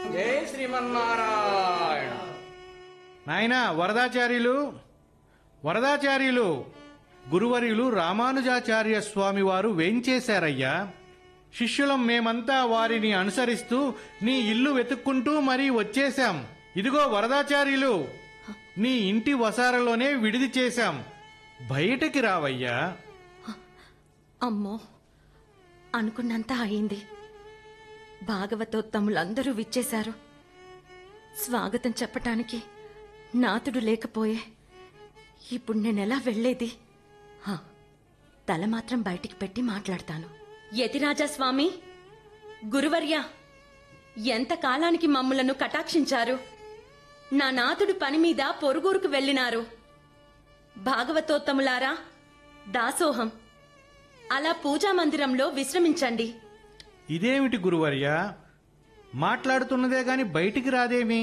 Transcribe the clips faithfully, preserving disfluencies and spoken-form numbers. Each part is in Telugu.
జై శ్రీమన్నారాయణ. నాయనా వరదాచార్యులు, వరదాచార్యులు, గురువర్యులు రామానుజాచార్య స్వామి వారు వేంచేశారయ్యా. శిష్యులం మేమంతా వారిని అనుసరిస్తూ నీ ఇల్లు వెతుక్కుంటూ మరీ వచ్చేశాం. ఇదిగో వరదాచార్యులు, నీ ఇంటి వసారలోనే విడిది చేశాం. బయటికి రావయ్యా. అమ్మో, అనుకున్నంత అయింది. భాగవతోత్తములందరూ విచ్చేశారు. స్వాగతం చెప్పటానికి నాతుడు లేకపోయే ఇప్పుడు నేనెలా వెళ్లేది? హా, తల మాత్రం బయటికి పెట్టి మాట్లాడతాను. యతిరాజా స్వామి, గురువర్య, ఎంత కాలానికి మమ్ములను కటాక్షించారు. నా నాతుడు పని మీద పొరుగురుకు వెళ్ళినారు. భాగవతోత్తములారా, దాసోహం. అలా పూజా మందిరంలో విశ్రమించండి. ఇదేమిటి గురువర్యా, మాట్లాడుతున్నదే గాని బయటికి రాదేమి?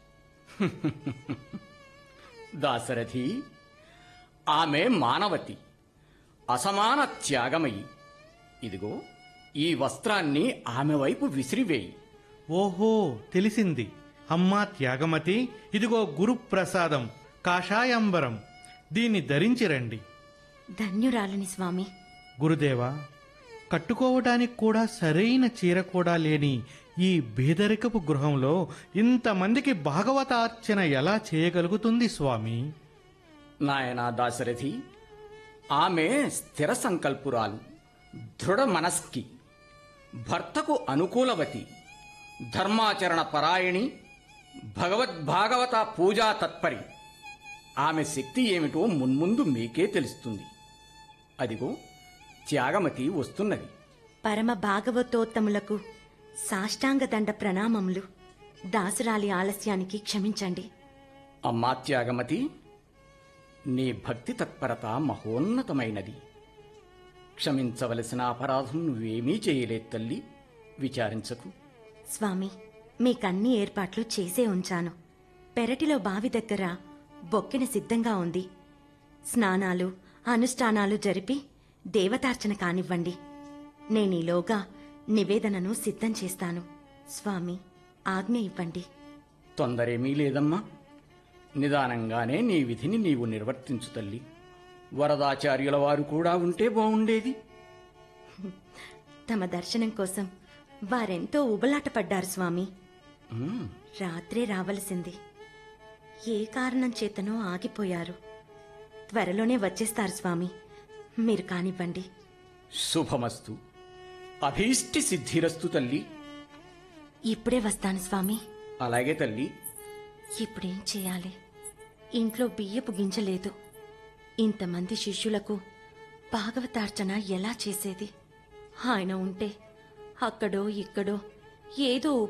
దాశరథి, ఆమె మానవతి, అసమాన త్యాగమయి. ఇదిగో ఈ వస్త్రాన్ని ఆమె వైపు విసిరివేయి. ఓహో, తెలిసింది. అమ్మా త్యాగమతి, ఇదిగో గురుప్రసాదం, కాషాయాంబరం. దీన్ని ధరించి రండి. ధన్యురాలిని స్వామి. గురుదేవా, కట్టుకోవటానికి కూడా సరైన చీర కూడా లేని ఈ బేదరికపు గృహంలో ఇంతమందికి భాగవతార్చన ఎలా చేయగలుగుతుంది స్వామి? నాయనా దాశరథి, ఆమె స్థిర సంకల్పురాలు, దృఢ మనస్కి, భర్తకు అనుకూలవతి, ధర్మాచరణ పరాయణి, భగవద్భాగవత పూజా తత్పరి. ఆమె శక్తి ఏమిటో మున్ముందు మీకే తెలుస్తుంది. అదిగో త్యాగమతి వస్తున్నది. పరమ భాగవతోత్తములకు సాష్టాంగ దండ ప్రణామములు. దాసురాలి ఆలస్యానికి క్షమించండి. అమ్మా త్యాగమతి, నీ భక్తి తత్పరత మహోన్నతమైనది. క్షమించవలసిన అపరాధం నువ్వేమీ చేయలేదు తల్లి, విచారించకు. స్వామి, మీకన్ని ఏర్పాట్లు చేసే ఉంచాను. పెరటిలో బావి దగ్గర బొక్కెన సిద్ధంగా ఉంది. స్నానాలు అనుష్ఠానాలు జరిపి దేవతార్చన కానివ్వండి. నేనీలోగా నివేదనను సిద్ధం చేస్తాను. స్వామి, ఆజ్ఞ ఇవ్వండి. తొందరేమీ లేదమ్మా, నిదానంగానే నీ విధిని నీవు నిర్వర్తించు తల్లి. వరదాచార్యుల వారు కూడా ఉంటే బావుండేది. తమ దర్శనం కోసం వారెంతో ఉబలాట పడ్డారు స్వామి. ఉమ్, రాత్రే రావలసింది. ఏ కారణం చేతనో ఆగిపోయారు. త్వరలోనే వచ్చేస్తారు స్వామి. మీరు కానివ్వండి. శుభమస్తు, అభీష్టి సిద్ధిరస్తు తల్లి. ఇప్పుడే వస్తాను స్వామి. అలాగే తల్లి. ఇప్పుడేం చేయాలి? ఇంట్లో బియ్యపు గింజలేదు. ఇంతమంది శిష్యులకు భాగవతార్చన ఎలా చేసేది? ఆయన ఉంటే అక్కడో ఇక్కడో ఏదో